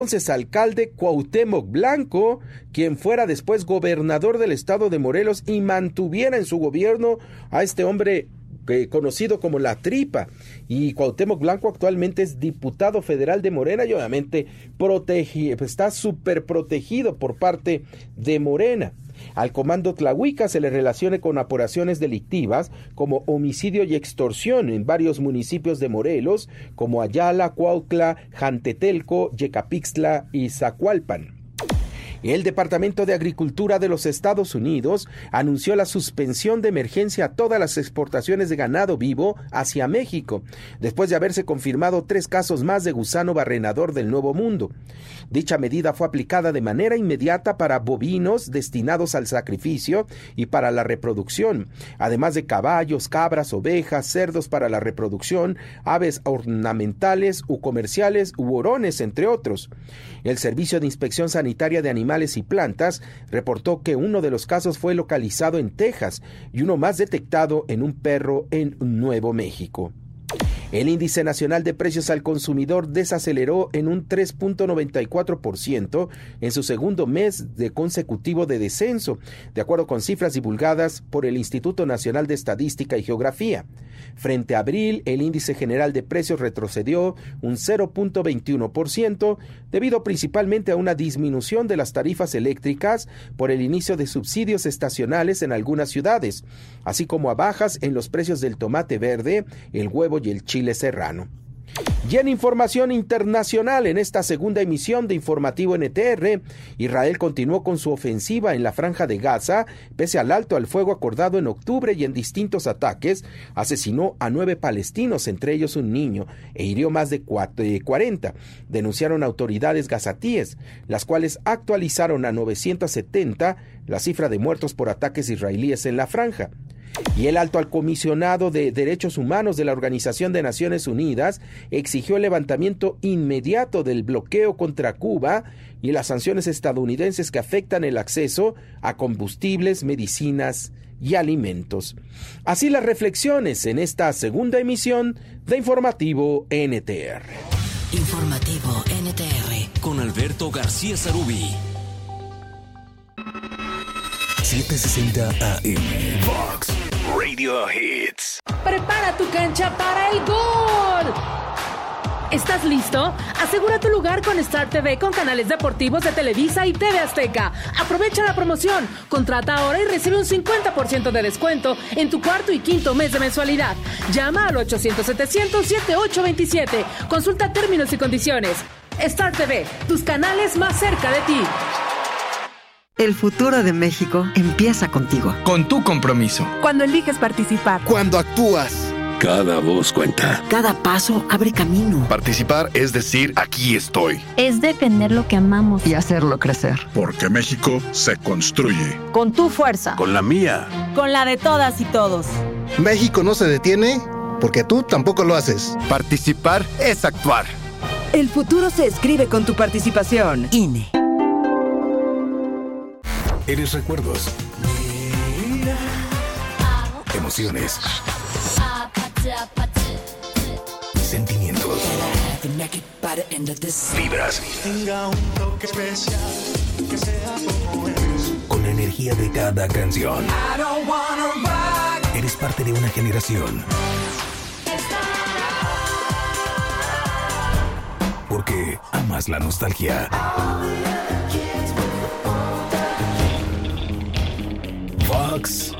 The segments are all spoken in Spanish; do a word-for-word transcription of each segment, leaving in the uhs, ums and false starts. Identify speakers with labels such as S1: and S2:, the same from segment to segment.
S1: entonces alcalde Cuauhtémoc Blanco, quien fuera después gobernador del estado de Morelos y mantuviera en su gobierno a este hombre eh, conocido como La Tripa. Y Cuauhtémoc Blanco actualmente es diputado federal de Morena y obviamente protege, está súper protegido por parte de Morena. Al comando Tlahuica se le relaciona con operaciones delictivas como homicidio y extorsión en varios municipios de Morelos, como Ayala, Cuautla, Jantetelco, Yecapixtla y Zacualpan. El Departamento de Agricultura de los Estados Unidos anunció la suspensión de emergencia a todas las exportaciones de ganado vivo hacia México, después de haberse confirmado tres casos más de gusano barrenador del Nuevo Mundo. Dicha medida fue aplicada de manera inmediata para bovinos destinados al sacrificio y para la reproducción, además de caballos, cabras, ovejas, cerdos para la reproducción, aves ornamentales u comerciales u hurones, entre otros. El Servicio de Inspección Sanitaria de Animales y Plantas reportó que uno de los casos fue localizado en Texas y uno más detectado en un perro en Nuevo México. El índice nacional de precios al consumidor desaceleró en un tres punto noventa y cuatro por ciento en su segundo mes de consecutivo de descenso, de acuerdo con cifras divulgadas por el Instituto Nacional de Estadística y Geografía. Frente a abril, el índice general de precios retrocedió un cero punto veintiuno por ciento, debido principalmente a una disminución de las tarifas eléctricas por el inicio de subsidios estacionales en algunas ciudades, así como a bajas en los precios del tomate verde, el huevo y el chile serrano. Y en información internacional, en esta segunda emisión de Informativo N T R, Israel continuó con su ofensiva en la Franja de Gaza, pese al alto al fuego acordado en octubre, y en distintos ataques asesinó a nueve palestinos, entre ellos un niño, e hirió más de cuarenta, denunciaron autoridades gazatíes, las cuales actualizaron a novecientos setenta la cifra de muertos por ataques israelíes en la franja. Y el alto comisionado de Derechos Humanos de la Organización de Naciones Unidas exigió el levantamiento inmediato del bloqueo contra Cuba y las sanciones estadounidenses que afectan el acceso a combustibles, medicinas y alimentos. Así las reflexiones en esta segunda emisión de Informativo N T R.
S2: Informativo N T R
S3: con Alberto García Sarubí. setecientos sesenta A M Vox Radio Hits.
S4: Prepara tu cancha para el gol. ¿Estás listo? Asegura tu lugar con Star T V con canales deportivos de Televisa y T V Azteca. Aprovecha la promoción. Contrata ahora y recibe un cincuenta por ciento de descuento en tu cuarto y quinto mes de mensualidad. Llama al ochocientos setecientos setenta y ocho veintisiete. Consulta términos y condiciones. Star T V, tus canales más cerca de ti.
S5: El futuro de México empieza contigo.
S6: Con tu compromiso.
S7: Cuando eliges participar.
S8: Cuando actúas.
S3: Cada voz cuenta.
S5: Cada paso abre camino.
S8: Participar es decir, aquí estoy.
S9: Es defender lo que amamos.
S5: Y hacerlo crecer.
S10: Porque México se construye.
S7: Con tu fuerza.
S3: Con la mía.
S7: Con la de todas y todos.
S11: México no se detiene porque tú tampoco lo haces.
S8: Participar es actuar.
S7: El futuro se escribe con tu participación.
S5: I N E.
S3: Eres recuerdos, emociones, sentimientos, vibras, con la energía de cada canción. Eres parte de una generación, porque amas la nostalgia. Vox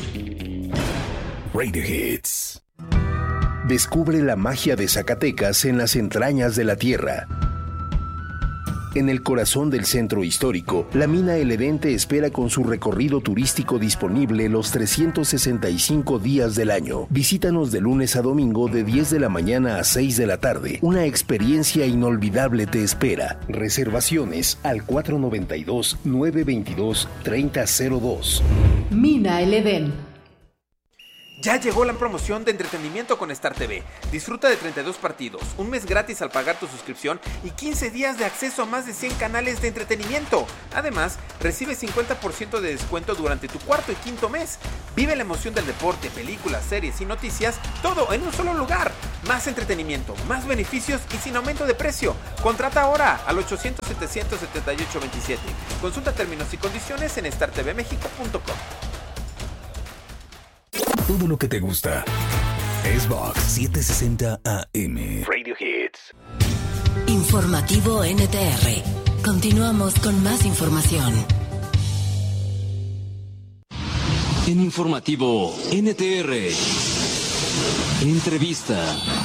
S3: Radio Hits. Descubre la magia de Zacatecas en las entrañas de la tierra. En el corazón del centro histórico, la mina El Edén te espera con su recorrido turístico disponible los trescientos sesenta y cinco días del año. Visítanos de lunes a domingo de diez de la mañana a seis de la tarde. Una experiencia inolvidable te espera. Reservaciones al cuatro noventa y dos, nueve veintidós, treinta cero dos.
S4: Mina El Edén.
S6: Ya llegó la promoción de entretenimiento con Star T V. Disfruta de treinta y dos partidos, un mes gratis al pagar tu suscripción y quince días de acceso a más de cien canales de entretenimiento. Además, recibe cincuenta por ciento de descuento durante tu cuarto y quinto mes. Vive la emoción del deporte, películas, series y noticias, todo en un solo lugar. Más entretenimiento, más beneficios y sin aumento de precio. Contrata ahora al ochocientos, setecientos setenta y ocho, veintisiete. Consulta términos y condiciones en star t v mexico punto com.
S12: Todo lo que te gusta. Xbox setecientos sesenta A M.
S2: Radio Hits. Informativo N T R. Continuamos con más información.
S13: En Informativo N T R. Entrevista.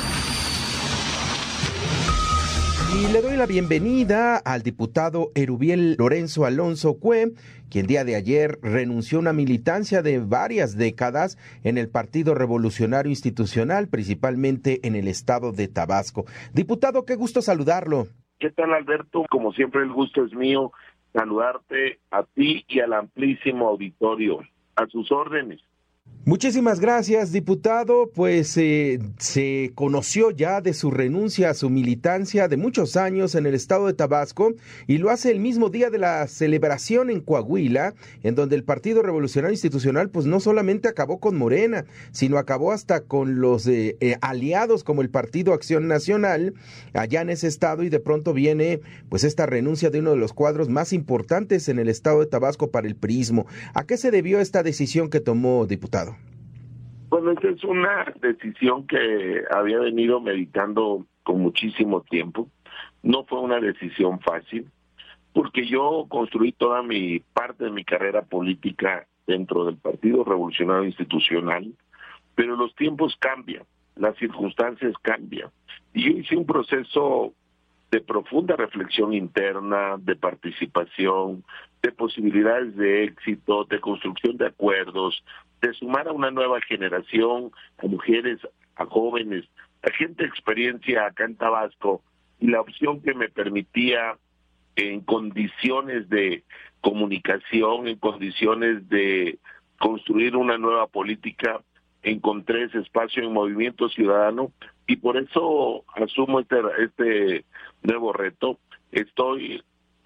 S1: Y le doy la bienvenida al diputado Erubiel Lorenzo Alonso Cue, quien el día de ayer renunció a una militancia de varias décadas en el Partido Revolucionario Institucional, principalmente en el estado de Tabasco. Diputado, qué gusto saludarlo.
S14: ¿Qué tal, Alberto? Como siempre, el gusto es mío saludarte a ti y al amplísimo auditorio. A sus órdenes.
S1: Muchísimas gracias, diputado. Pues eh, se conoció ya de su renuncia a su militancia de muchos años en el estado de Tabasco y lo hace el mismo día de la celebración en Coahuila, en donde el Partido Revolucionario Institucional pues no solamente acabó con Morena, sino acabó hasta con los eh, eh, aliados como el Partido Acción Nacional allá en ese estado, y de pronto viene pues esta renuncia de uno de los cuadros más importantes en el estado de Tabasco para el priismo. ¿A qué se debió esta decisión que tomó, diputado?
S14: Bueno, esta es una decisión que había venido meditando con muchísimo tiempo. No fue una decisión fácil, porque yo construí toda mi parte de mi carrera política dentro del Partido Revolucionario Institucional, pero los tiempos cambian, las circunstancias cambian. Y yo hice un proceso de profunda reflexión interna, de participación, de posibilidades de éxito, de construcción de acuerdos, de sumar a una nueva generación, a mujeres, a jóvenes, a gente de experiencia acá en Tabasco, y la opción que me permitía, en condiciones de comunicación, en condiciones de construir una nueva política, encontré ese espacio en Movimiento Ciudadano, y por eso asumo este, este nuevo reto. Estoy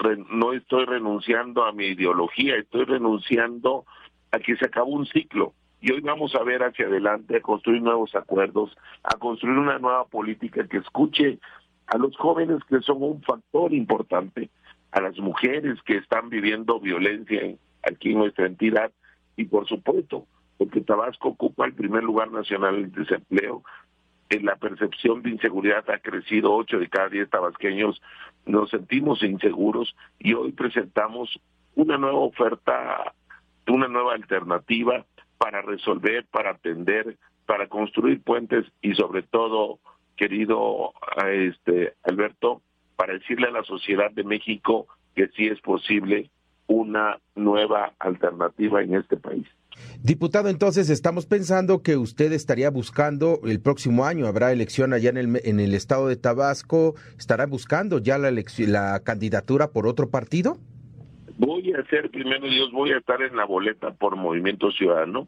S14: no estoy renunciando a mi ideología, estoy renunciando a que se acabó un ciclo, y hoy vamos a ver hacia adelante, a construir nuevos acuerdos, a construir una nueva política que escuche a los jóvenes, que son un factor importante, a las mujeres que están viviendo violencia aquí en nuestra entidad, y por supuesto, porque Tabasco ocupa el primer lugar nacional en desempleo. En la percepción de inseguridad ha crecido, ocho de cada diez tabasqueños nos sentimos inseguros, y hoy presentamos una nueva oferta, una nueva alternativa para resolver, para atender, para construir puentes, y sobre todo, querido este Alberto, para decirle a la sociedad de México que sí es posible una nueva alternativa en este país.
S1: Diputado, entonces estamos pensando que usted estaría buscando el próximo año, habrá elección allá en el en el estado de Tabasco, ¿estará buscando ya la elección, la candidatura por otro partido?
S14: Voy a hacer, primero Dios, voy a estar en la boleta por Movimiento Ciudadano.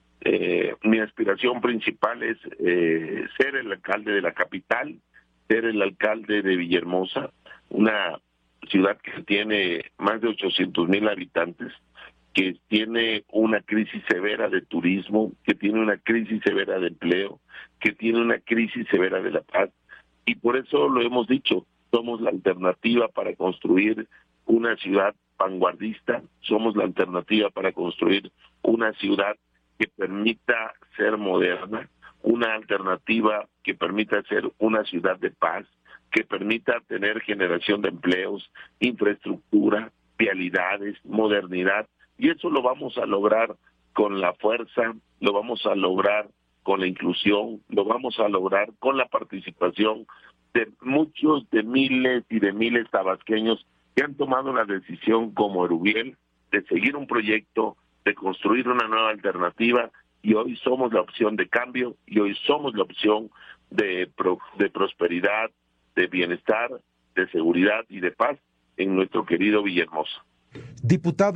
S14: Eh, mi aspiración principal es eh, ser el alcalde de la capital, ser el alcalde de Villahermosa, una ciudad que tiene más de ochocientos mil habitantes, que tiene una crisis severa de turismo, que tiene una crisis severa de empleo, que tiene una crisis severa de la paz, y por eso lo hemos dicho, somos la alternativa para construir una ciudad vanguardista, somos la alternativa para construir una ciudad que permita ser moderna, una alternativa que permita ser una ciudad de paz, que permita tener generación de empleos, infraestructura, vialidades, modernidad, y eso lo vamos a lograr con la fuerza, lo vamos a lograr con la inclusión, lo vamos a lograr con la participación de muchos, de miles y de miles tabasqueños que han tomado la decisión como Erubiel de seguir un proyecto, de construir una nueva alternativa, y hoy somos la opción de cambio, y hoy somos la opción de, pro, de prosperidad, de bienestar, de seguridad y de paz en nuestro querido Villahermosa.
S1: Diputado,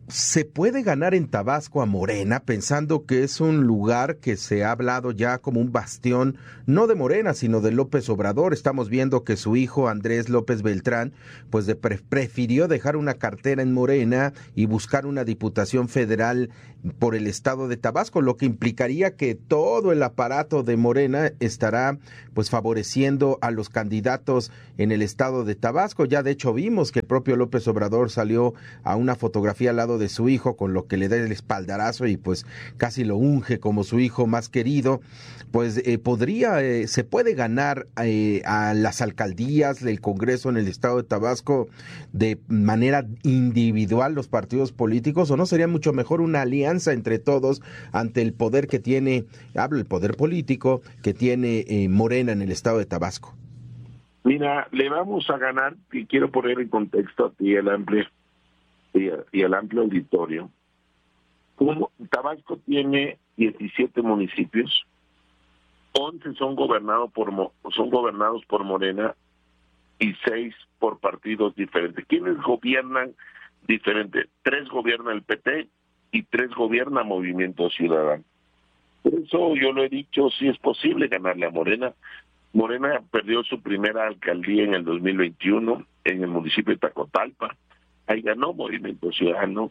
S1: ¿Se puede ganar en Tabasco a Morena, pensando que es un lugar que se ha hablado ya como un bastión, no de Morena, sino de López Obrador? Estamos viendo que su hijo Andrés López Beltrán, pues de pre- prefirió dejar una cartera en Morena y buscar una diputación federal por el estado de Tabasco, lo que implicaría que todo el aparato de Morena estará pues favoreciendo a los candidatos en el estado de Tabasco. Ya de hecho vimos que el propio López Obrador salió a una fotografía al lado de su hijo, con lo que le da el espaldarazo y pues casi lo unge como su hijo más querido. Pues eh, podría, eh, se puede ganar eh, a las alcaldías del Congreso en el estado de Tabasco de manera individual los partidos políticos, o no sería mucho mejor una alianza entre todos ante el poder que tiene, hablo el poder político que tiene eh, Morena en el estado de Tabasco.
S14: Mira, le vamos a ganar, y quiero poner en contexto a ti el amplio y, y el amplio auditorio. Como Tabasco tiene diecisiete municipios, once son gobernados por son gobernados por Morena y seis por partidos diferentes. ¿Quiénes gobiernan diferente? Tres gobierna el P T y tres gobierna Movimiento Ciudadano. Por eso yo lo he dicho, sí es posible ganarle a Morena. Morena perdió su primera alcaldía en el dos mil veintiuno en el municipio de Tacotalpa. Ahí ganó Movimiento Ciudadano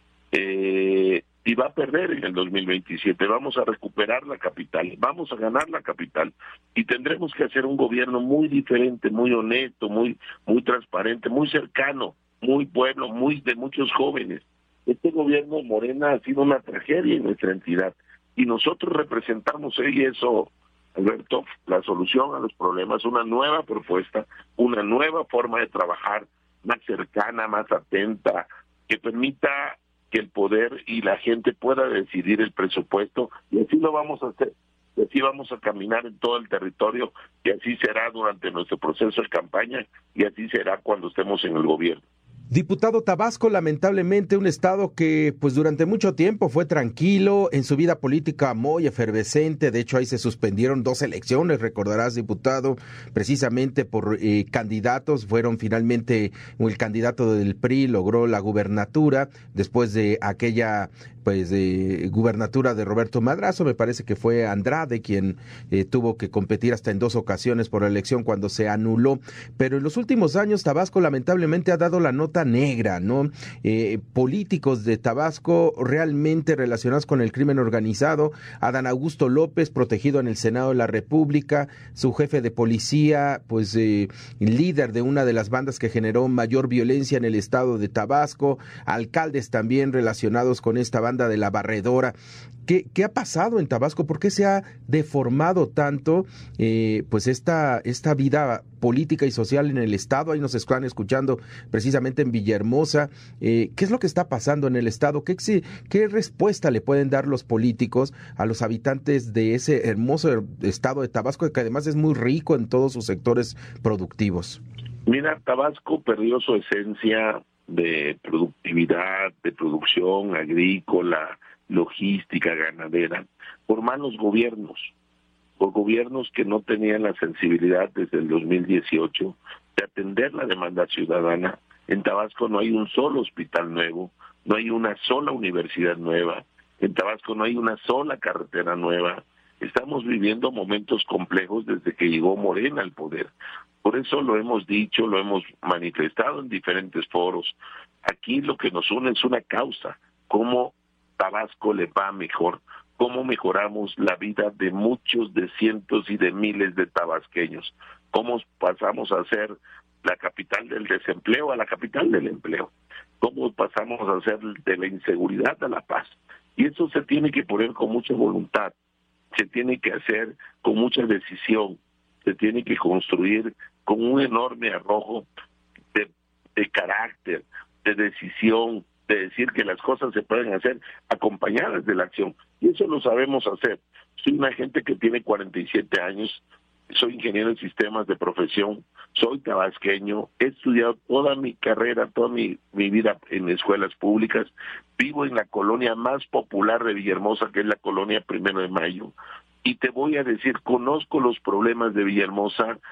S14: eh, y va a perder en el dos mil veintisiete. Vamos a recuperar la capital, vamos a ganar la capital y tendremos que hacer un gobierno muy diferente, muy honesto, muy muy transparente, muy cercano, muy pueblo, muy de muchos jóvenes. Este gobierno Morena ha sido una tragedia en nuestra entidad y nosotros representamos y eso, Alberto, la solución a los problemas, una nueva propuesta, una nueva forma de trabajar, más cercana, más atenta, que permita que el poder y la gente pueda decidir el presupuesto, y así lo vamos a hacer, y así vamos a caminar en todo el territorio, y así será durante nuestro proceso de campaña, y así será cuando estemos en el gobierno.
S1: Diputado, Tabasco, lamentablemente un estado que pues durante mucho tiempo fue tranquilo, en su vida política muy efervescente. De hecho ahí se suspendieron dos elecciones, recordarás, diputado, precisamente por eh, candidatos. Fueron finalmente, el candidato del P R I logró la gubernatura después de aquella pues de gubernatura de Roberto Madrazo. Me parece que fue Andrade quien eh, tuvo que competir hasta en dos ocasiones por la elección cuando se anuló. Pero en los últimos años Tabasco lamentablemente ha dado la nota negra, ¿no? Eh, políticos de Tabasco realmente relacionados con el crimen organizado. Adán Augusto López, protegido en el Senado de la República, su jefe de policía, pues eh, líder de una de las bandas que generó mayor violencia en el estado de Tabasco, alcaldes también relacionados con esta banda de la Barredora. ¿Qué, qué ha pasado en Tabasco? ¿Por qué se ha deformado tanto eh, pues esta, esta vida política y social en el estado? Ahí nos están escuchando precisamente en Villahermosa. Eh, ¿Qué es lo que está pasando en el estado? ¿Qué, ¿Qué respuesta le pueden dar los políticos a los habitantes de ese hermoso estado de Tabasco, que además es muy rico en todos sus sectores productivos?
S14: Mira, Tabasco perdió su esencia de productividad, de producción agrícola, logística, ganadera, por malos gobiernos, por gobiernos que no tenían la sensibilidad desde el dos mil dieciocho de atender la demanda ciudadana. En Tabasco no hay un solo hospital nuevo, no hay una sola universidad nueva, en Tabasco no hay una sola carretera nueva. Estamos viviendo momentos complejos desde que llegó Morena al poder. Por eso lo hemos dicho, lo hemos manifestado en diferentes foros. Aquí lo que nos une es una causa, cómo Tabasco le va mejor, cómo mejoramos la vida de muchos, de cientos y de miles de tabasqueños, cómo pasamos a ser la capital del desempleo a la capital del empleo, cómo pasamos a ser de la inseguridad a la paz. Y eso se tiene que poner con mucha voluntad, se tiene que hacer con mucha decisión, se tiene que construir con un enorme arrojo de, de carácter, de decisión, de decir que las cosas se pueden hacer acompañadas de la acción. Y eso lo sabemos hacer. Soy una gente que tiene cuarenta y siete años, soy ingeniero en sistemas de profesión, soy tabasqueño, he estudiado toda mi carrera, toda mi, mi vida en escuelas públicas, vivo en la colonia más popular de Villahermosa, que es la colonia Primero de Mayo, y te voy a decir, conozco los problemas de Villahermosa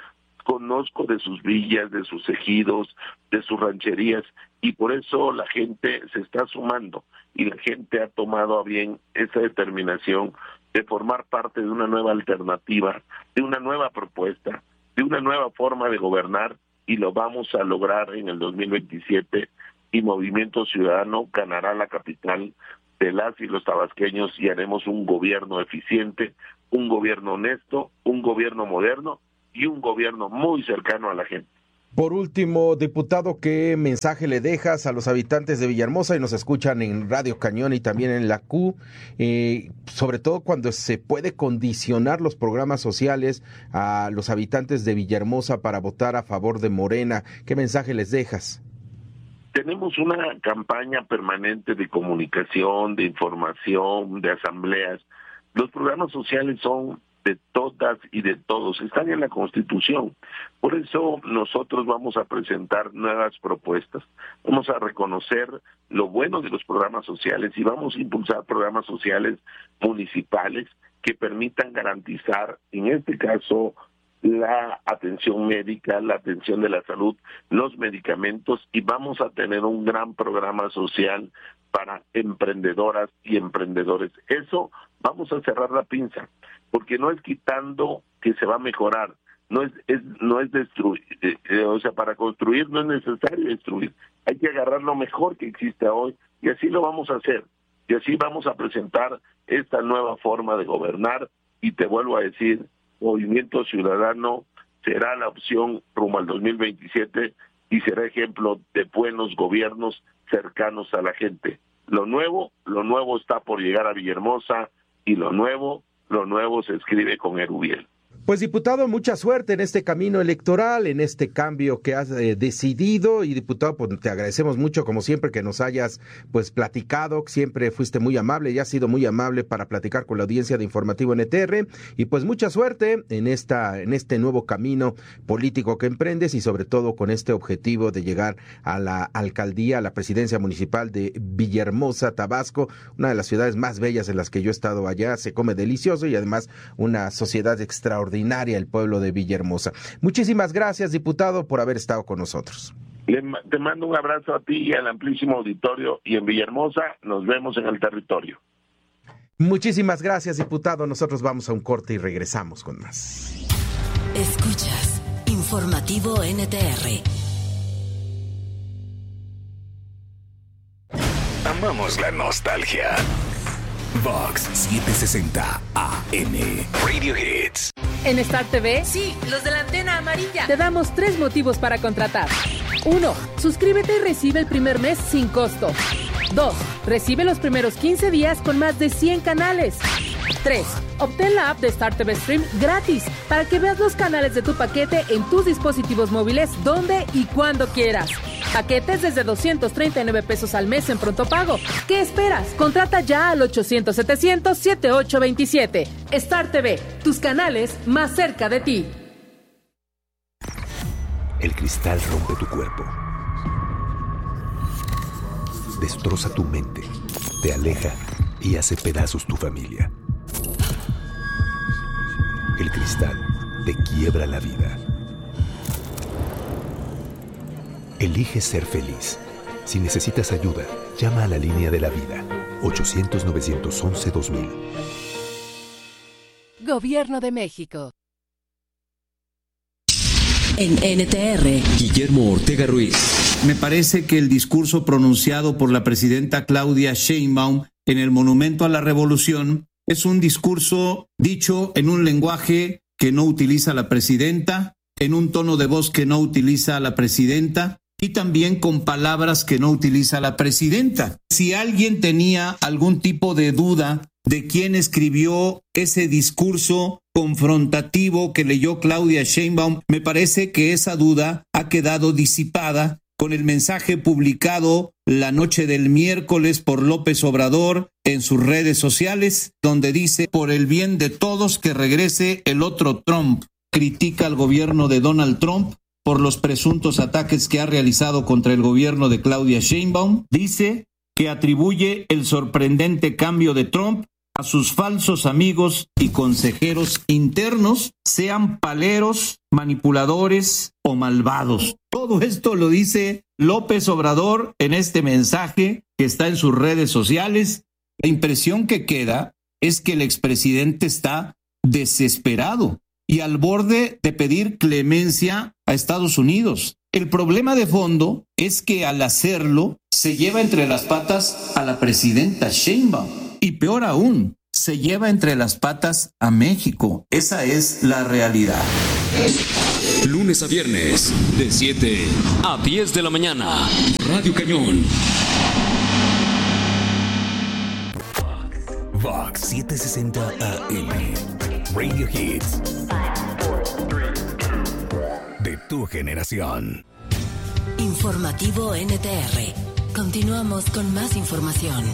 S14: conozco de sus villas, de sus ejidos, de sus rancherías, y por eso la gente se está sumando y la gente ha tomado a bien esa determinación de formar parte de una nueva alternativa, de una nueva propuesta, de una nueva forma de gobernar, y lo vamos a lograr en el dos mil veintisiete, y Movimiento Ciudadano ganará la capital de las y los tabasqueños, y haremos un gobierno eficiente, un gobierno honesto, un gobierno moderno y un gobierno muy cercano a la gente.
S1: Por último, diputado, ¿qué mensaje le dejas a los habitantes de Villahermosa y nos escuchan en Radio Cañón y también en la Q, eh, sobre todo cuando se puede condicionar los programas sociales a los habitantes de Villahermosa para votar a favor de Morena? ¿Qué mensaje les dejas?
S14: Tenemos una campaña permanente de comunicación, de información, de asambleas. Los programas sociales son de todas y de todos, están en la Constitución. Por eso nosotros vamos a presentar nuevas propuestas, vamos a reconocer lo bueno de los programas sociales y vamos a impulsar programas sociales municipales que permitan garantizar, en este caso, la atención médica, la atención de la salud, los medicamentos, y vamos a tener un gran programa social para emprendedoras y emprendedores. Eso vamos a cerrar la pinza, porque no es quitando que se va a mejorar, no es, es no es destruir, eh, eh, o sea, para construir no es necesario destruir, hay que agarrar lo mejor que existe hoy, y así lo vamos a hacer, y así vamos a presentar esta nueva forma de gobernar, y te vuelvo a decir, Movimiento Ciudadano será la opción rumbo al dos mil veintisiete y será ejemplo de buenos gobiernos cercanos a la gente. Lo nuevo, lo nuevo está por llegar a Villahermosa, y lo nuevo, lo nuevo se escribe con Erubiel.
S1: Pues, diputado, mucha suerte en este camino electoral, en este cambio que has eh, decidido, y diputado, pues te agradecemos mucho, como siempre, que nos hayas pues platicado, siempre fuiste muy amable y has sido muy amable para platicar con la audiencia de Informativo N T R, y pues mucha suerte en esta en este nuevo camino político que emprendes, y sobre todo con este objetivo de llegar a la alcaldía, a la presidencia municipal de Villahermosa, Tabasco, una de las ciudades más bellas en las que yo he estado allá, se come delicioso y además una sociedad extraordinaria, el pueblo de Villahermosa. Muchísimas gracias, diputado, por haber estado con nosotros.
S14: Le, te mando un abrazo a ti y al amplísimo auditorio, y en Villahermosa nos vemos en el territorio.
S1: Muchísimas gracias, diputado. Nosotros vamos a un corte y regresamos con más.
S2: Escuchas Informativo N T R.
S12: Amamos la nostalgia. Vox setecientos sesenta A M Radio Hits.
S4: En Star T V,
S15: sí, los de la antena amarilla,
S4: te damos tres motivos para contratar. Uno, suscríbete y recibe el primer mes sin costo. Dos, recibe los primeros quince días con más de cien canales. Tres, obtén la app de Star T V Stream gratis para que veas los canales de tu paquete en tus dispositivos móviles donde y cuando quieras. Paquetes desde doscientos treinta y nueve pesos al mes en pronto pago. ¿Qué esperas? Contrata ya al ochocientos setecientos setenta y ocho veintisiete. Star T V, tus canales más cerca de ti.
S12: El cristal rompe tu cuerpo, destroza tu mente, te aleja y hace pedazos tu familia. El cristal te quiebra la vida. Elige ser feliz. Si necesitas ayuda, llama a la línea de la vida, ochocientos, novecientos once, dos mil.
S4: Gobierno de México.
S2: En N T R,
S13: Guillermo Ortega Ruiz.
S16: Me parece que el discurso pronunciado por la presidenta Claudia Sheinbaum en el Monumento a la Revolución es un discurso dicho en un lenguaje que no utiliza la presidenta, en un tono de voz que no utiliza la presidenta, y también con palabras que no utiliza la presidenta. Si alguien tenía algún tipo de duda de quién escribió ese discurso confrontativo que leyó Claudia Sheinbaum, me parece que esa duda ha quedado disipada con el mensaje publicado la noche del miércoles por López Obrador en sus redes sociales, donde dice: por el bien de todos que regrese el otro Trump. Critica al gobierno de Donald Trump por los presuntos ataques que ha realizado contra el gobierno de Claudia Sheinbaum. Dice que atribuye el sorprendente cambio de Trump a sus falsos amigos y consejeros internos, sean paleros, manipuladores o malvados. Todo esto lo dice López Obrador en este mensaje que está en sus redes sociales. La impresión que queda es que el expresidente está desesperado y al borde de pedir clemencia a Estados Unidos. El problema de fondo es que al hacerlo se lleva entre las patas a la presidenta Sheinbaum. Y peor aún, se lleva entre las patas a México. Esa es la realidad.
S13: Lunes a viernes, de siete a diez de la mañana. Radio Cañón.
S12: Vox setecientos sesenta A M. Radio Hits. De tu generación.
S2: Informativo N T R. Continuamos con más información.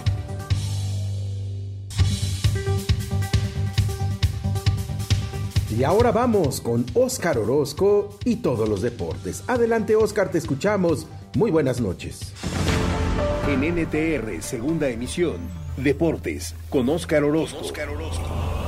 S1: Y ahora vamos con Óscar Orozco y todos los deportes. Adelante, Óscar, te escuchamos. Muy buenas noches.
S3: En N T R, segunda emisión, Deportes, con Óscar Orozco. Óscar Orozco.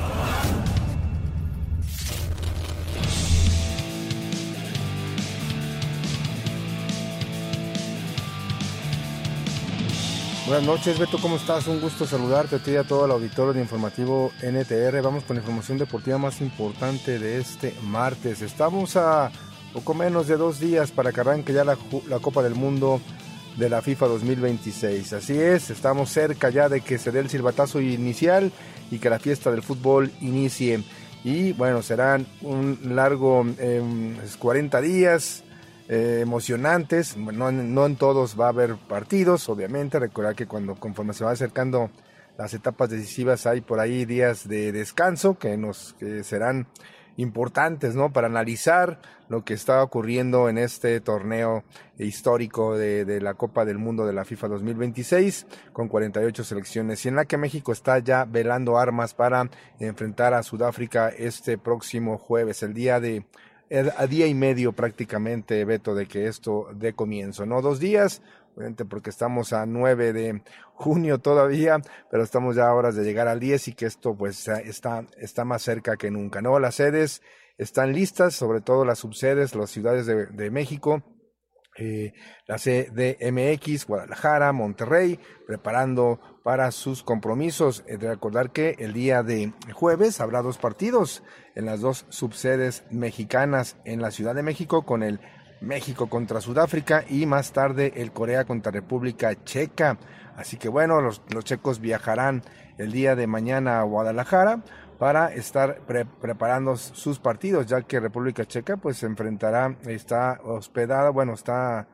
S17: Buenas noches, Beto, ¿cómo estás? Un gusto saludarte a ti y a todo el auditorio de Informativo N T R. Vamos con la información deportiva más importante de este martes. Estamos a poco menos de dos días para que arranque ya la, la Copa del Mundo de la FIFA dos mil veintiséis. Así es, estamos cerca ya de que se dé el silbatazo inicial y que la fiesta del fútbol inicie. Y bueno, serán un largo eh, cuarenta días. Eh, emocionantes, no, no en todos va a haber partidos, obviamente. Recordar que cuando conforme se va acercando las etapas decisivas hay por ahí días de descanso que nos que serán importantes, ¿no? Para analizar lo que está ocurriendo en este torneo histórico de, de la Copa del Mundo de la FIFA dos mil veintiséis con cuarenta y ocho selecciones y en la que México está ya velando armas para enfrentar a Sudáfrica este próximo jueves, el día de a día y medio prácticamente, Beto, de que esto dé comienzo, ¿no? Dos días, obviamente porque estamos a nueve de junio todavía, pero estamos ya a horas de llegar al diez y que esto pues está, está más cerca que nunca, ¿no? Las sedes están listas, sobre todo las subsedes, las ciudades de, de México, eh, la C D M X, Guadalajara, Monterrey, preparando para sus compromisos. Eh, de recordar que el día de jueves habrá dos partidos en las dos subsedes mexicanas, en la Ciudad de México con el México contra Sudáfrica y más tarde el Corea contra República Checa. Así que bueno, los, los checos viajarán el día de mañana a Guadalajara para estar pre- preparando sus partidos, ya que República Checa pues se enfrentará, está hospedada, bueno, está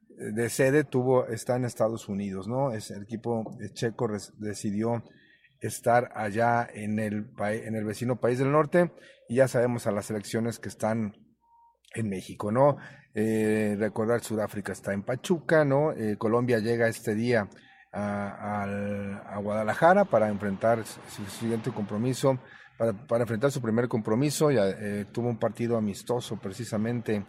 S17: de sede, tuvo, está en Estados Unidos, ¿no? Es el equipo checo res, decidió estar allá en el, en el vecino país del norte y ya sabemos a las selecciones que están en México, ¿no? Eh, recordar, Sudáfrica está en Pachuca, ¿no? Eh, Colombia llega este día a, a, a Guadalajara para enfrentar su siguiente compromiso, para, para enfrentar su primer compromiso. Ya eh, tuvo un partido amistoso precisamente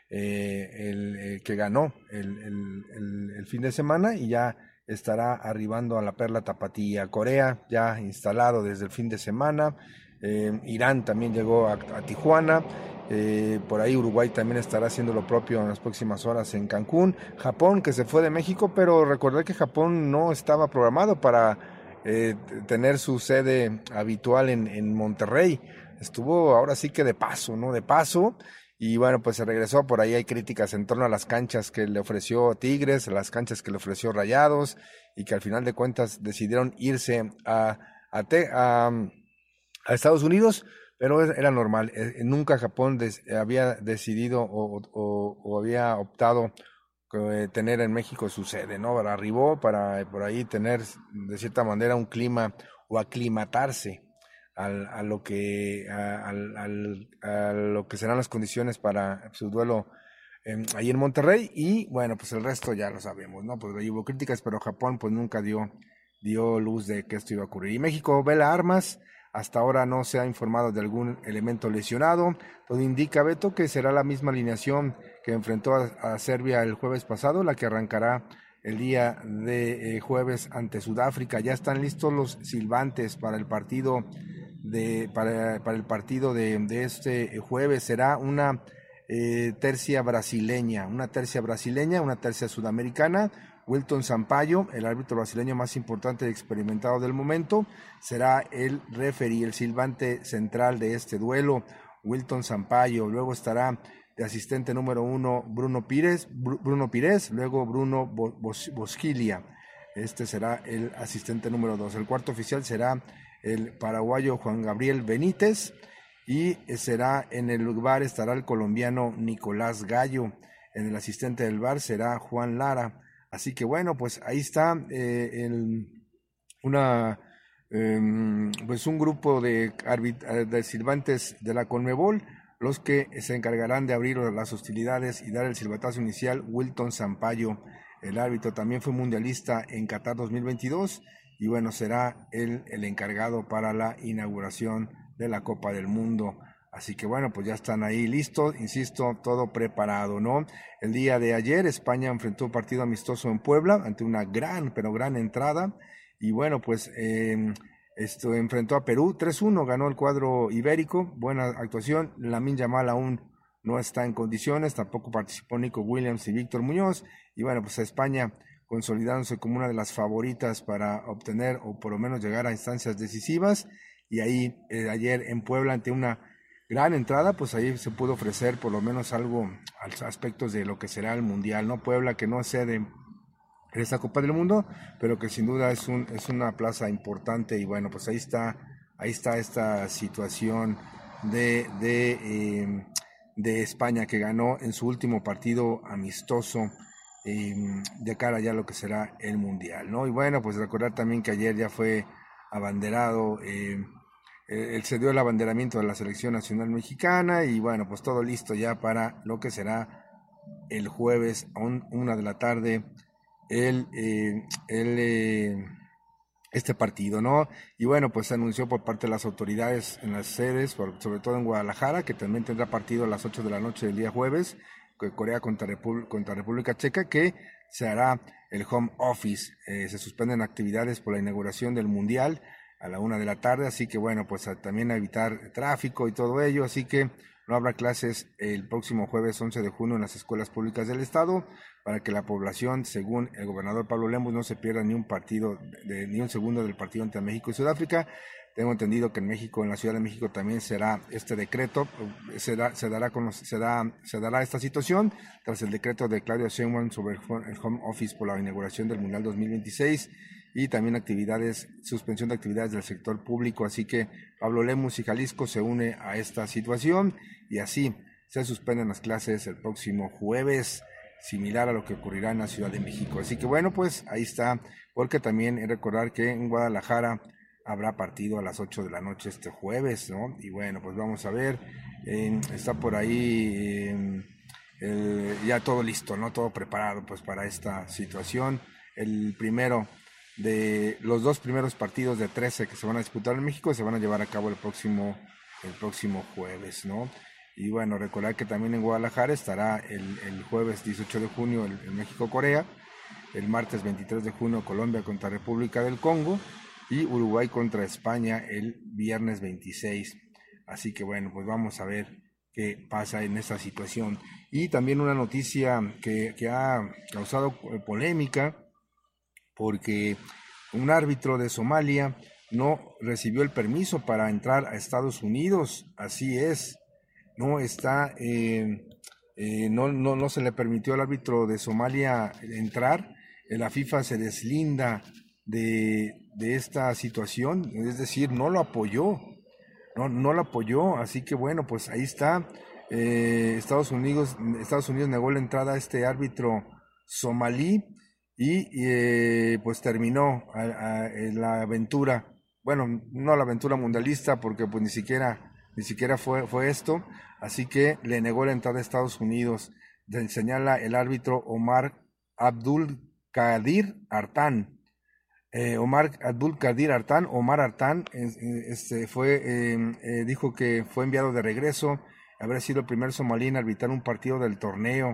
S17: eh, el, el que ganó el, el, el, el fin de semana y ya estará arribando a la Perla Tapatía. Corea ya instalado desde el fin de semana. Eh, Irán también llegó a, a Tijuana. Eh, por ahí Uruguay también estará haciendo lo propio en las próximas horas en Cancún. Japón, que se fue de México, pero recordé que Japón no estaba programado para eh, tener su sede habitual en, en Monterrey. Estuvo ahora sí que de paso, ¿no? De paso. Y bueno, pues se regresó. Por ahí hay críticas en torno a las canchas que le ofreció Tigres, las canchas que le ofreció Rayados, y que al final de cuentas decidieron irse a, a, te, a, a Estados Unidos. Pero era normal, eh, nunca Japón des, había decidido o, o, o había optado eh, tener en México su sede, ¿no? Para arribó, para por ahí tener de cierta manera un clima o aclimatarse al, a lo que a, al, al, a lo que serán las condiciones para su duelo eh, ahí en Monterrey. Y bueno, pues el resto ya lo sabemos, ¿no? Pues ahí hubo críticas, pero Japón pues nunca dio, dio luz de que esto iba a ocurrir. Y México vela armas. Hasta ahora no se ha informado de algún elemento lesionado. Todo indica, Beto, que será la misma alineación que enfrentó a, a Serbia el jueves pasado, la que arrancará el día de eh, jueves ante Sudáfrica. Ya están listos los silbantes para el partido de para, para el partido de, de este jueves. Será una eh, tercia brasileña, una tercia brasileña, una tercia sudamericana. Wilton Sampaio, el árbitro brasileño más importante y experimentado del momento, será el referee, el silbante central de este duelo, Wilton Sampaio. Luego estará de asistente número uno Bruno Pires, Bruno Pires, luego Bruno Bosquilia. Este será el asistente número dos. El cuarto oficial será el paraguayo Juan Gabriel Benítez, y será en el V A R estará el colombiano Nicolás Gallo. En el asistente del V A R será Juan Lara. Así que bueno, pues ahí está eh, el, una eh, pues un grupo de, de silbantes de la Conmebol, los que se encargarán de abrir las hostilidades y dar el silbatazo inicial. Wilton Sampaio, el árbitro, también fue mundialista en Qatar dos mil veintidós, y bueno, será él el encargado para la inauguración de la Copa del Mundo. Así que bueno, pues ya están ahí listos, insisto, todo preparado, ¿no? El día de ayer España enfrentó un partido amistoso en Puebla ante una gran, pero gran entrada, y bueno, pues eh, esto enfrentó a Perú, tres uno, ganó el cuadro ibérico, buena actuación. Lamine Yamal aún no está en condiciones, tampoco participó Nico Williams y Víctor Muñoz, y bueno, pues a España consolidándose como una de las favoritas para obtener o por lo menos llegar a instancias decisivas, y ahí eh, ayer en Puebla ante una gran entrada, pues ahí se pudo ofrecer por lo menos algo a aspectos de lo que será el Mundial, ¿no? Puebla, que no cede en esta Copa del Mundo, pero que sin duda es un es una plaza importante, y bueno, pues ahí está ahí está esta situación de de, eh, de España, que ganó en su último partido amistoso eh, de cara ya a lo que será el Mundial, ¿no? Y bueno, pues recordar también que ayer ya fue abanderado eh, Él se dio el abanderamiento de la selección nacional mexicana, y bueno, pues todo listo ya para lo que será el jueves a un, una de la tarde el, eh, el eh, este partido, ¿no? Y bueno, pues se anunció por parte de las autoridades en las sedes, por, sobre todo en Guadalajara, que también tendrá partido a las ocho de la noche del día jueves, Corea contra, Repu- contra República Checa, que se hará el home office. Eh, se suspenden actividades por la inauguración del Mundial a la una de la tarde, así que bueno, pues a, también a evitar tráfico y todo ello, así que no habrá clases el próximo jueves once de junio en las escuelas públicas del estado, para que la población, según el gobernador Pablo Lemus, no se pierda ni un partido, de, ni un segundo del partido entre México y Sudáfrica. Tengo entendido que en México, en la Ciudad de México, también será este decreto, se, da, se, dará, con los, se, da, se dará esta situación tras el decreto de Claudia Sheinbaum sobre el home office por la inauguración del Mundial dos mil veintiséis, y también actividades, suspensión de actividades del sector público. Así que Pablo Lemus y Jalisco se une a esta situación, y así se suspenden las clases el próximo jueves, similar a lo que ocurrirá en la Ciudad de México. Así que bueno, pues ahí está, porque también es recordar que en Guadalajara habrá partido a las ocho de la noche este jueves, ¿no? Y bueno, pues vamos a ver, eh, está por ahí eh, el, ya todo listo, ¿no? Todo preparado pues para esta situación. El primero de los dos primeros partidos de trece que se van a disputar en México se van a llevar a cabo el próximo el próximo jueves, ¿no? Y bueno, recordar que también en Guadalajara estará el, el jueves dieciocho de junio el, el México-Corea, el martes veintitrés de junio Colombia contra República del Congo, y Uruguay contra España el viernes veintiséis. Así que bueno, pues vamos a ver qué pasa en esta situación. Y también una noticia que, que ha causado polémica, porque un árbitro de Somalia no recibió el permiso para entrar a Estados Unidos. Así es, no está, eh, eh, no, no, no se le permitió al árbitro de Somalia entrar. La FIFA se deslinda de, de esta situación, es decir, no lo apoyó, no, no lo apoyó. Así que bueno, pues ahí está. Eh, Estados Unidos, Estados Unidos negó la entrada a este árbitro somalí. Y eh, pues terminó a, a, la aventura, bueno, no la aventura mundialista, porque pues ni siquiera, ni siquiera fue, fue esto, así que le negó la entrada a Estados Unidos. Señala el árbitro Omar Abdul Qadir Artan. Eh, Omar Abdul Qadir Artan, Omar Artan, este, fue, eh, eh, dijo que fue enviado de regreso, habrá sido el primer somalí en arbitrar un partido del torneo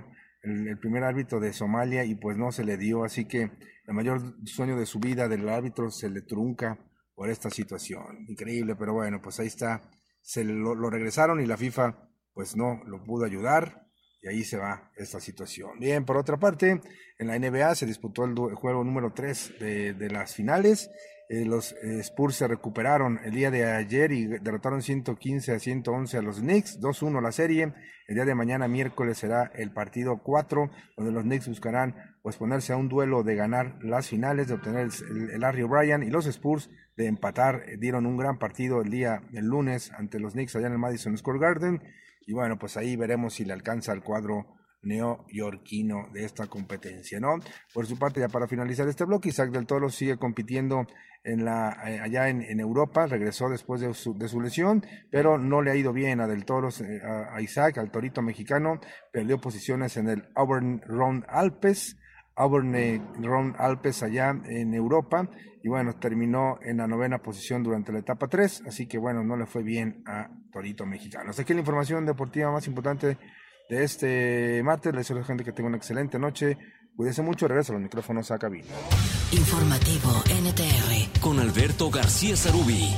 S17: el, el primer árbitro de Somalia y pues no se le dio, así que el mayor sueño de su vida del árbitro se le trunca por esta situación. Increíble, pero bueno, pues ahí está, se lo, lo regresaron y la FIFA pues no lo pudo ayudar. Y ahí se va esta situación. Bien, por otra parte, en la N B A se disputó el, el juego número tres de, de las finales. Eh, los eh, Spurs se recuperaron el día de ayer y derrotaron ciento quince a ciento once a los Knicks, dos uno la serie. El día de mañana, miércoles, será el partido cuatro, donde los Knicks buscarán pues ponerse a un duelo de ganar las finales, de obtener el, el Larry O'Brien, y los Spurs de empatar. Eh, dieron un gran partido el día, el lunes, ante los Knicks allá en el Madison Square Garden. Y bueno, pues ahí veremos si le alcanza al cuadro neoyorquino de esta competencia, ¿no? Por su parte, ya para finalizar este bloque, Isaac del Toro sigue compitiendo en la eh, allá en, en Europa, regresó después de su, de su lesión, pero no le ha ido bien a Del Toro, eh, a, a Isaac, al torito mexicano, perdió posiciones en el Auburn Rhone Alpes, Auburn eh, Rhone Alpes allá en Europa, y bueno, terminó en la novena posición durante la etapa tres, así que bueno, no le fue bien a torito mexicano. Hasta aquí la información deportiva más importante de este martes. Les deseo a la gente que tenga una excelente noche. Cuídense mucho, regreso a los micrófonos a cabina.
S2: Informativo N T R
S13: con Alberto García Zarubi.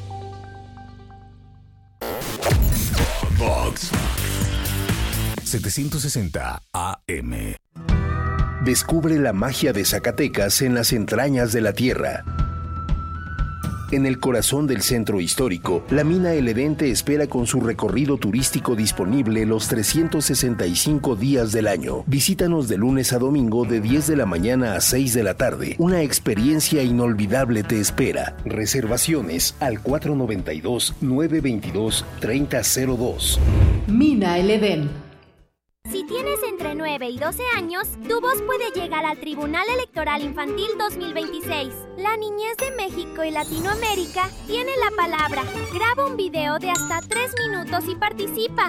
S3: Vox setecientos sesenta A M. Descubre la magia de Zacatecas en las entrañas de la tierra. En el corazón del centro histórico, la mina El Edén te espera con su recorrido turístico disponible los trescientos sesenta y cinco días del año. Visítanos de lunes a domingo de diez de la mañana a seis de la tarde. Una experiencia inolvidable te espera. Reservaciones al cuatro noventa y dos, nueve veintidós, treinta cero dos.
S4: Mina El Edén.
S18: Si tienes entre nueve y doce años, tu voz puede llegar al Tribunal Electoral Infantil dos mil veintiséis. La niñez de México y Latinoamérica tiene la palabra. Graba un video de hasta tres minutos y participa.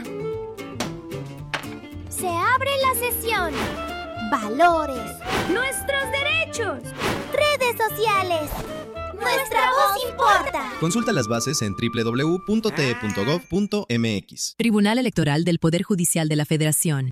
S18: Se abre la sesión. Valores. Nuestros derechos. Redes sociales. Nuestra voz importa.
S19: Consulta las bases en doble u doble u doble u punto t e punto gov punto m x.
S20: Tribunal Electoral del Poder Judicial de la Federación.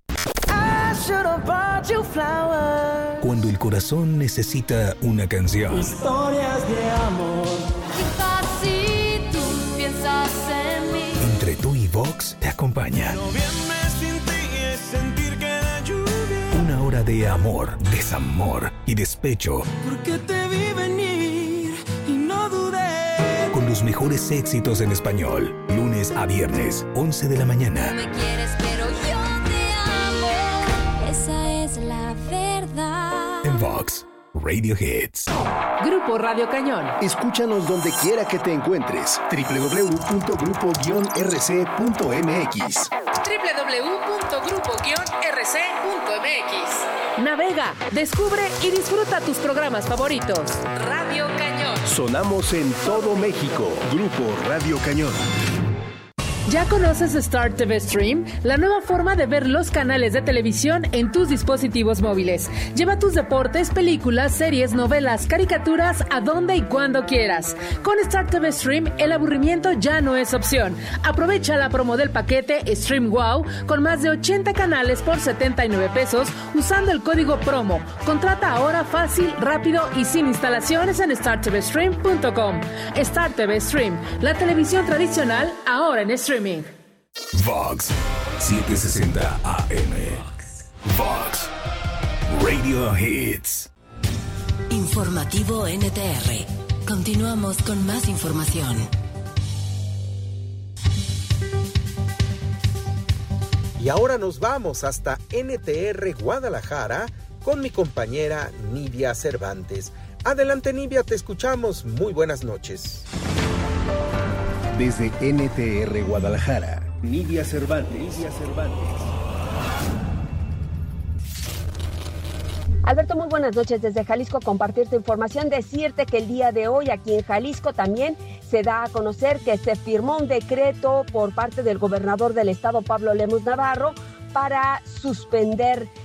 S3: Cuando el corazón necesita una canción.
S21: Historias de amor.
S22: Quizás si tú piensas en mí.
S3: Entre tú y Vox te acompaña.
S21: Noviembre sin ti es sentir que la lluvia.
S3: Una hora de amor, desamor y despecho.
S21: Porque te vi venir y no dudé.
S3: Con los mejores éxitos en español. Lunes a viernes, once de la mañana.
S22: No me quieres, pero yo te amo. Esa es la verdad.
S3: En Vox Radio Hits.
S4: Grupo Radio Cañón.
S3: Escúchanos donde quiera que te encuentres. doble u doble u doble u punto grupo guion r c punto m x.
S4: doble u doble u doble u punto grupo guion r c punto m x. Navega, descubre y disfruta tus programas favoritos. Radio Cañón.
S3: Sonamos en todo México. Grupo Radio Cañón.
S4: ¿Ya conoces Star T V Stream? La nueva forma de ver los canales de televisión en tus dispositivos móviles. Lleva tus deportes, películas, series, novelas, caricaturas a donde y cuando quieras. Con Star T V Stream, el aburrimiento ya no es opción. Aprovecha la promo del paquete Stream Wow con más de ochenta canales por setenta y nueve pesos usando el código promo. Contrata ahora fácil, rápido y sin instalaciones en star t v stream punto com. Star T V Stream, la televisión tradicional ahora en stream.
S3: Vox setecientos sesenta A M. Vox Radio Hits.
S2: Informativo N T R. Continuamos con más información.
S1: Y ahora nos vamos hasta N T R Guadalajara con mi compañera Nidia Cervantes. Adelante, Nidia, te escuchamos. Muy buenas noches.
S3: Desde N T R Guadalajara, Nidia Cervantes. Nidia Cervantes.
S23: Alberto, muy buenas noches desde Jalisco. Compartirte información, decirte que el día de hoy aquí en Jalisco también se da a conocer que se firmó un decreto por parte del gobernador del estado, Pablo Lemus Navarro, para suspender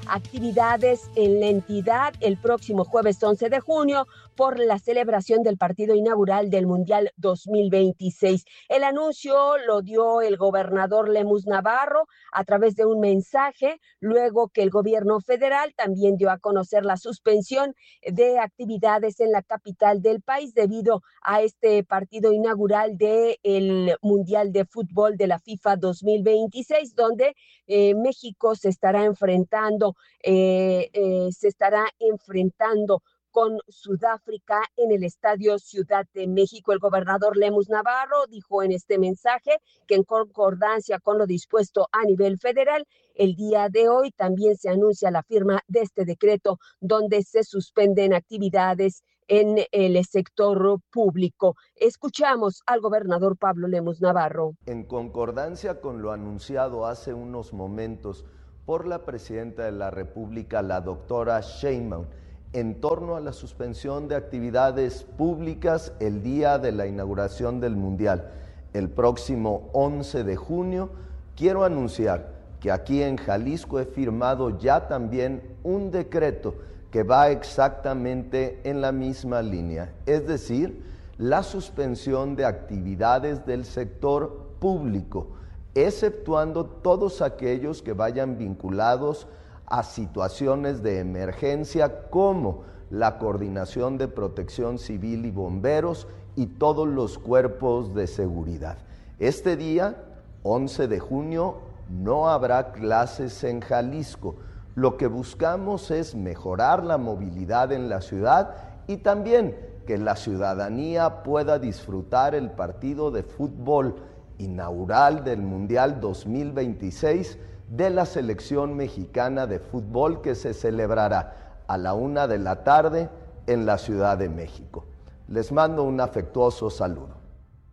S23: actividades en la entidad el próximo jueves once de junio por la celebración del partido inaugural del Mundial dos mil veintiséis. El anuncio lo dio el gobernador Lemus Navarro a través de un mensaje, luego que el gobierno federal también dio a conocer la suspensión de actividades en la capital del país debido a este partido inaugural del Mundial de Fútbol de la FIFA dos mil veintiséis, donde eh, México se estará enfrentando, eh, eh, se estará enfrentando con Sudáfrica en el Estadio Ciudad de México. El gobernador Lemus Navarro dijo en este mensaje que en concordancia con lo dispuesto a nivel federal, el día de hoy también se anuncia la firma de este decreto donde se suspenden actividades en el sector público. Escuchamos al gobernador Pablo Lemus Navarro.
S9: En concordancia con lo anunciado hace unos momentos por la presidenta de la República, la doctora Sheinbaum, en torno a la suspensión de actividades públicas el día de la inauguración del Mundial, el próximo once de junio, quiero anunciar que aquí en Jalisco he firmado ya también un decreto que va exactamente en la misma línea, es decir, la suspensión de actividades del sector público, exceptuando todos aquellos que vayan vinculados a situaciones de emergencia como la Coordinación de Protección Civil y Bomberos y todos los cuerpos de seguridad. Este día, once de junio, no habrá clases en Jalisco. Lo que buscamos es mejorar la movilidad en la ciudad y también que la ciudadanía pueda disfrutar el partido de fútbol inaugural del Mundial dos mil veintiséis de la selección mexicana de fútbol que se celebrará a la una de la tarde en la Ciudad de México. Les mando un afectuoso saludo.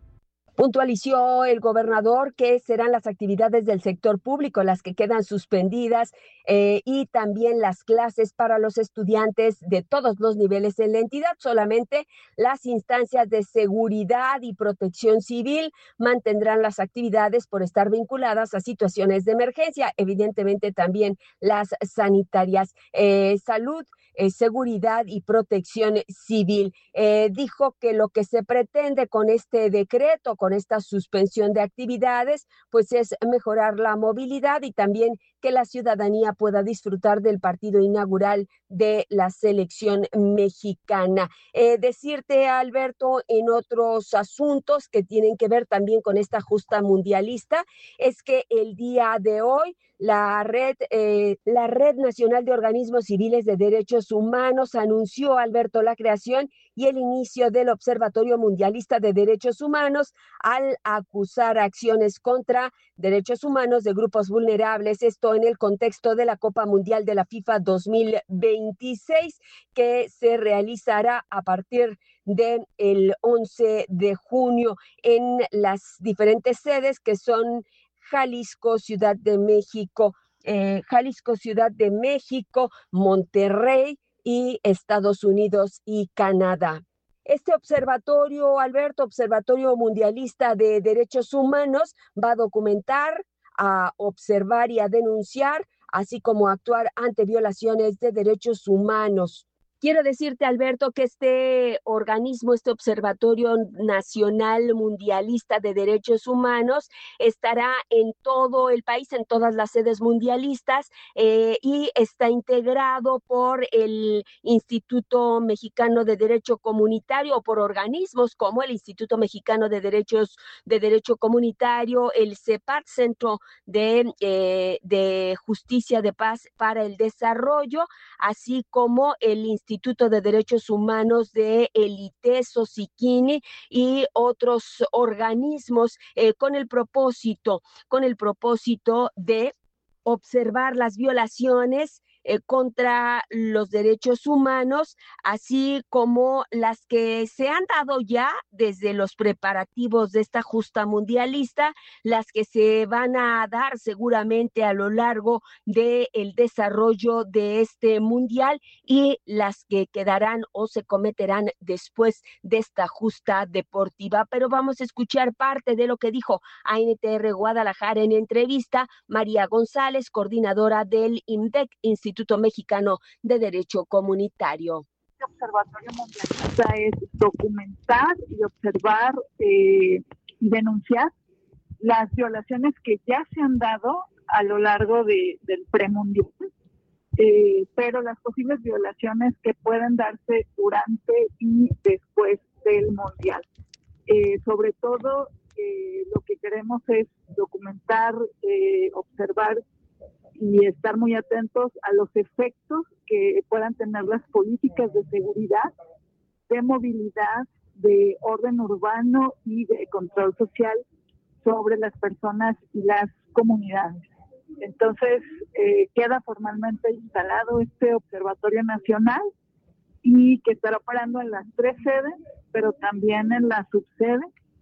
S23: Puntualizó el gobernador que serán las actividades del sector público las que quedan suspendidas eh, y también las clases para los estudiantes de todos los niveles en la entidad. Solamente las instancias de seguridad y protección civil mantendrán las actividades por estar vinculadas a situaciones de emergencia. Evidentemente también las sanitarias, eh, salud, Eh, seguridad y protección civil. Eh, dijo que lo que se pretende con este decreto, con esta suspensión de actividades, pues es mejorar la movilidad y también que la ciudadanía pueda disfrutar del partido inaugural de la selección mexicana. Eh, decirte, Alberto, en otros asuntos que tienen que ver también con esta justa mundialista, es que el día de hoy la red, eh, la Red Nacional de Organismos Civiles de Derechos Humanos anunció, Alberto, la creación y el inicio del Observatorio Mundialista de Derechos Humanos al acusar acciones contra derechos humanos de grupos vulnerables, esto en el contexto de la Copa Mundial de la FIFA dos mil veintiséis, que se realizará a partir del once de junio en las diferentes sedes que son Jalisco, Ciudad de México, eh, Jalisco, Ciudad de México, Monterrey y Estados Unidos y Canadá. Este observatorio, Alberto, Observatorio Mundialista de Derechos Humanos, va a documentar, a observar y a denunciar, así como a actuar ante violaciones de derechos humanos. Quiero decirte, Alberto, que este organismo, este Observatorio Nacional Mundialista de Derechos Humanos, estará en todo el país, en todas las sedes mundialistas, eh, y está integrado por el Instituto Mexicano de Derecho Comunitario o por organismos como el Instituto Mexicano de Derechos de Derecho Comunitario, el CEPAD, Centro de, eh, de Justicia de Paz para el Desarrollo, así como el Instituto Instituto de Derechos Humanos de el ITESO, SIKINI y otros organismos eh, con el propósito, con el propósito de observar las violaciones eh, contra los derechos humanos, así como las que se han dado ya desde los preparativos de esta justa mundialista, las que se van a dar seguramente a lo largo del desarrollo de este mundial y las que quedarán o se cometerán después de esta justa deportiva. Pero vamos a escuchar parte de lo que dijo a N T R Guadalajara en entrevista María González, coordinadora del IMDEC, Instituto Instituto Mexicano de Derecho Comunitario.
S8: El Observatorio Mundialista es documentar y observar eh, y denunciar las violaciones que ya se han dado a lo largo de, del premundial, eh, pero las posibles violaciones que pueden darse durante y después del mundial. Eh, sobre todo, eh, lo que queremos es documentar, eh, observar y estar muy atentos a los efectos que puedan tener las políticas de seguridad, de movilidad, de orden urbano y de control social sobre las personas y las comunidades. Entonces, eh, queda formalmente instalado este Observatorio Nacional y que estará operando en las tres sedes, pero también en la subsede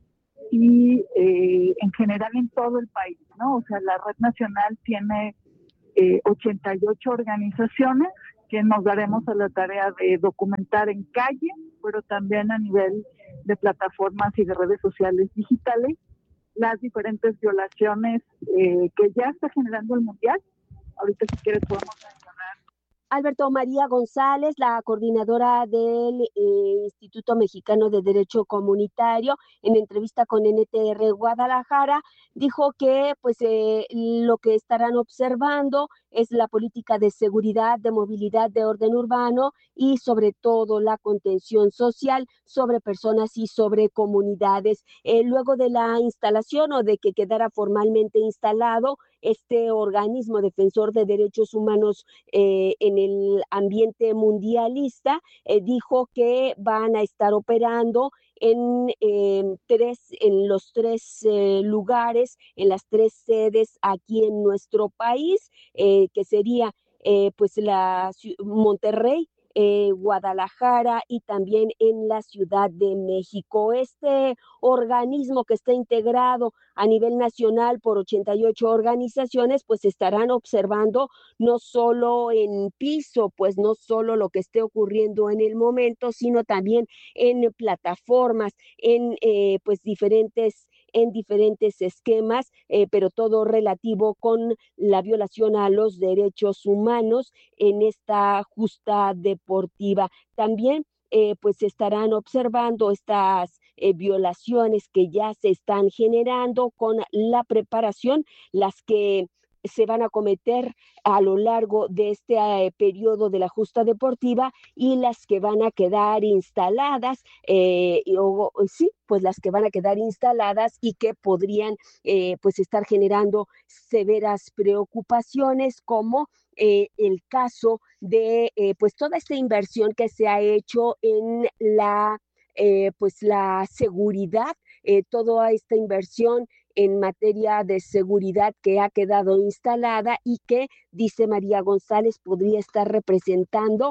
S8: y eh, en general en todo el país, ¿no? O sea, la red nacional tiene eh, ochenta y ocho organizaciones que nos daremos a la tarea de documentar en calle, pero también a nivel de plataformas y de redes sociales digitales, las diferentes violaciones eh, que ya está generando el mundial. Ahorita, si quieres, podemos mencionar.
S23: Alberto María González, la coordinadora del eh, Instituto Mexicano de Derecho Comunitario, en entrevista con N T R Guadalajara, dijo que pues eh, lo que estarán observando es la política de seguridad, de movilidad, de orden urbano y sobre todo la contención social sobre personas y sobre comunidades. Eh, luego de la instalación o de que quedara formalmente instalado este organismo defensor de derechos humanos eh, en el ambiente mundialista, eh, dijo que van a estar operando en eh, tres, en los tres eh, lugares, en las tres sedes aquí en nuestro país, eh, que sería eh, pues la Monterrey, Eh, Guadalajara y también en la Ciudad de México. Este organismo que está integrado a nivel nacional por ochenta y ocho organizaciones, pues estarán observando no solo en piso, pues no solo lo que esté ocurriendo en el momento, sino también en plataformas, en eh, pues diferentes en diferentes esquemas, eh, pero todo relativo con la violación a los derechos humanos en esta justa deportiva. También eh, pues estarán observando estas eh, violaciones que ya se están generando con la preparación, las que se van a cometer a lo largo de este eh, periodo de la justa deportiva y las que van a quedar instaladas, eh, o, o, sí, pues las que van a quedar instaladas y que podrían eh, pues estar generando severas preocupaciones, como eh, el caso de eh, pues toda esta inversión que se ha hecho en la eh, pues la seguridad, eh, toda esta inversión en materia de seguridad que ha quedado instalada y que, dice María González, podría estar representando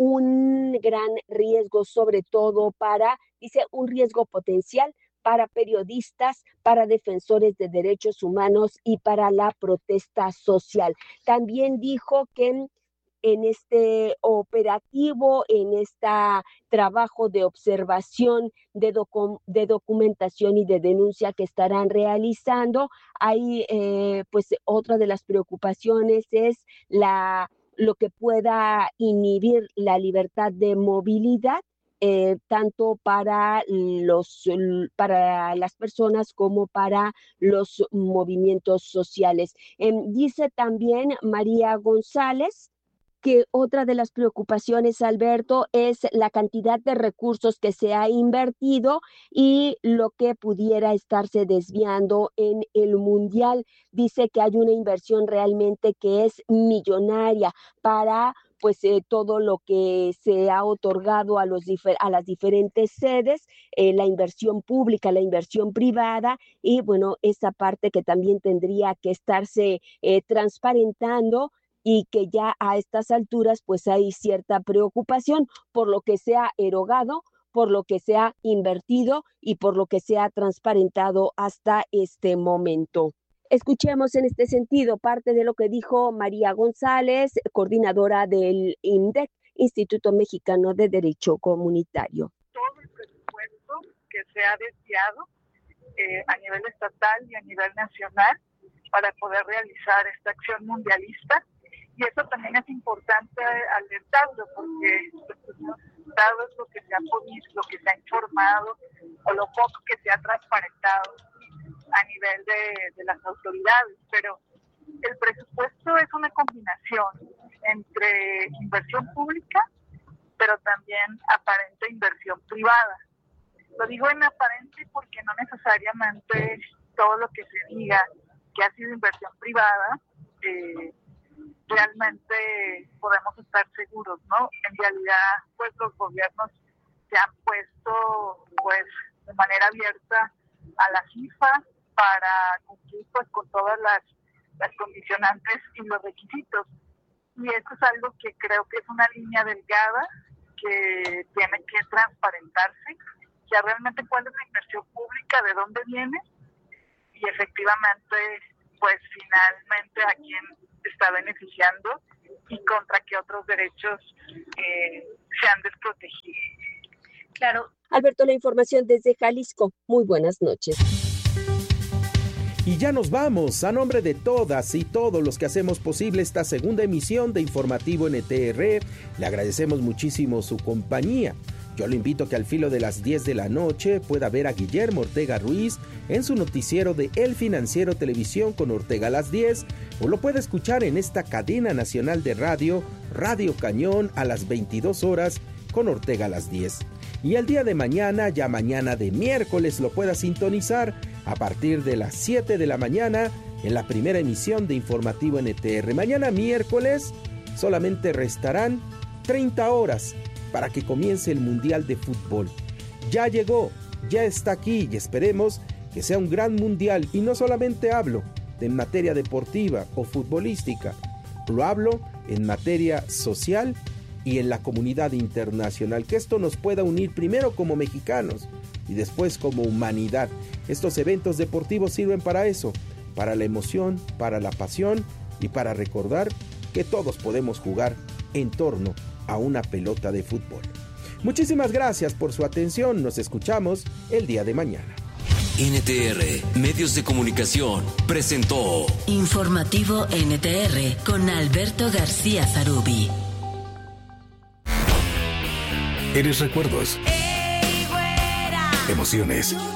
S23: un gran riesgo, sobre todo para, dice, un riesgo potencial para periodistas, para defensores de derechos humanos y para la protesta social. También dijo que en este operativo, en este trabajo de observación, de, docu- de documentación y de denuncia que estarán realizando, hay eh, pues otra de las preocupaciones es la lo que pueda inhibir la libertad de movilidad, eh, tanto para los para las personas como para los movimientos sociales. Eh, dice también María González que otra de las preocupaciones, Alberto, es la cantidad de recursos que se ha invertido y lo que pudiera estarse desviando en el mundial. Dice que hay una inversión realmente que es millonaria para pues eh, todo lo que se ha otorgado a, los difer- a las diferentes sedes, eh, la inversión pública, la inversión privada y bueno, esa parte que también tendría que estarse eh, transparentando y que ya a estas alturas pues hay cierta preocupación por lo que se ha erogado, por lo que se ha invertido y por lo que se ha transparentado hasta este momento. Escuchemos en este sentido parte de lo que dijo María González, coordinadora del I M D E C, Instituto Mexicano de Derecho Comunitario.
S8: Todo el presupuesto que se ha desviado eh, a nivel estatal y a nivel nacional para poder realizar esta acción mundialista Y eso también es importante alertarlo, porque los resultados, lo que se ha podido, lo que se ha informado, o lo poco que se ha transparentado a nivel de, de las autoridades. Pero el presupuesto es una combinación entre inversión pública, pero también aparente inversión privada. Lo digo en aparente porque no necesariamente todo lo que se diga que ha sido inversión privada, eh, realmente podemos estar seguros, ¿no? En realidad, pues los gobiernos se han puesto, pues, de manera abierta a la FIFA para cumplir, pues, con todas las, las condicionantes y los requisitos. Y esto es algo que creo que es una línea delgada que tiene que transparentarse, ya realmente cuál es la inversión pública, de dónde viene, y efectivamente, pues finalmente a quién está beneficiando y contra qué otros derechos eh, se han desprotegido.
S23: Claro. Alberto, la información desde Jalisco. Muy buenas noches.
S1: Y ya nos vamos. A nombre de todas y todos los que hacemos posible esta segunda emisión de Informativo N T R, le agradecemos muchísimo su compañía. Yo lo invito a que al filo de las diez de la noche pueda ver a Guillermo Ortega Ruiz en su noticiero de El Financiero Televisión con Ortega a las diez, o lo puede escuchar en esta cadena nacional de radio, Radio Cañón, a las veintidós horas con Ortega a las diez. Y el día de mañana, ya mañana de miércoles, lo pueda sintonizar a partir de las siete de la mañana en la primera emisión de Informativo N T R. Mañana miércoles solamente restarán treinta horas para que comience el Mundial de Fútbol. Ya llegó, ya está aquí y esperemos que sea un gran mundial. Y no solamente hablo de en materia deportiva o futbolística, lo hablo en materia social y en la comunidad internacional. Que esto nos pueda unir primero como mexicanos y después como humanidad. Estos eventos deportivos sirven para eso, para la emoción, para la pasión y para recordar que todos podemos jugar en torno a una pelota de fútbol. Muchísimas gracias por su atención. Nos escuchamos el día de mañana.
S13: N T R, Medios de Comunicación, presentó
S2: Informativo N T R con Alberto García Zarubi.
S12: Eres recuerdos, emociones,